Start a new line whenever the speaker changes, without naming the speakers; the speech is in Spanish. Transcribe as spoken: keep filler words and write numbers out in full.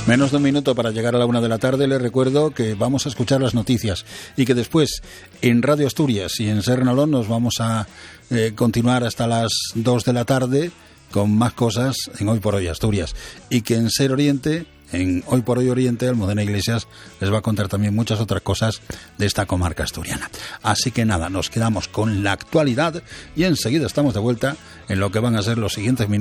Menos de un minuto para llegar a la una de la tarde. Les recuerdo que vamos a escuchar las noticias y que después en Radio Asturias y en Ser Nalón nos vamos a eh, continuar hasta las dos de la tarde con más cosas en Hoy por Hoy Asturias, y que en Ser Oriente, en Hoy por Hoy Oriente, Almudena Iglesias les va a contar también muchas otras cosas de esta comarca asturiana. Así que nada, nos quedamos con la actualidad y enseguida estamos de vuelta en lo que van a ser los siguientes minutos.